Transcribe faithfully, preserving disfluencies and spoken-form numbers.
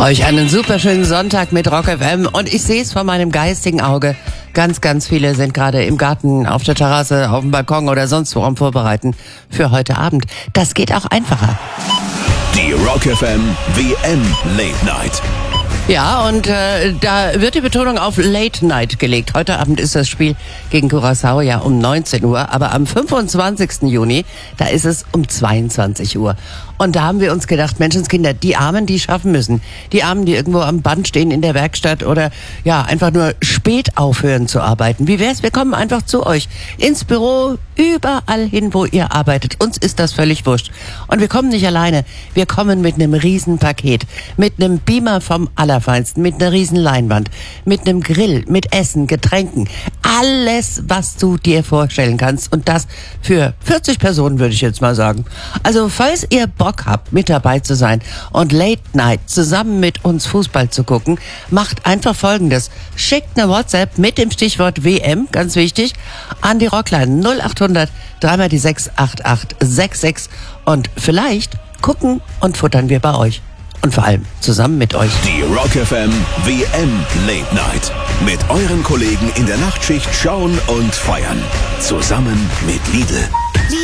Euch einen super schönen Sonntag mit Rock F M und ich sehe es vor meinem geistigen Auge. Ganz, ganz viele sind gerade im Garten, auf der Terrasse, auf dem Balkon oder sonst wo am Vorbereiten für heute Abend. Das geht auch einfacher. Die Rock F M W M Late Night. Ja, und äh, da wird die Betonung auf Late Night gelegt. Heute Abend ist das Spiel gegen Curaçao ja um neunzehn Uhr, aber am fünfundzwanzigsten Juni, da ist es um zweiundzwanzig Uhr. Und da haben wir uns gedacht, Menschenskinder, die Armen, die schaffen müssen. Die Armen, die irgendwo am Band stehen in der Werkstatt oder ja, einfach nur spät aufhören zu arbeiten. Wie wär's? Wir kommen einfach zu euch ins Büro, überall hin, wo ihr arbeitet. Uns ist das völlig wurscht. Und wir kommen nicht alleine. Wir kommen mit einem Riesenpaket, mit einem Beamer vom Allerfeinsten, mit einer riesen Leinwand, mit einem Grill, mit Essen, Getränken. Alles, was du dir vorstellen kannst. Und das für vierzig Personen, würde ich jetzt mal sagen. Also, falls ihr Bock habt, mit dabei zu sein und Late Night zusammen mit uns Fußball zu gucken, macht einfach Folgendes. Schickt eine WhatsApp mit dem Stichwort W M, ganz wichtig, an die Rockline null acht hundert dreimal die sechs acht acht sechs sechs und vielleicht gucken und futtern wir bei euch. Und vor allem zusammen mit euch. Die Rock F M W M Late Night. Mit euren Kollegen in der Nachtschicht schauen und feiern. Zusammen mit Lidl.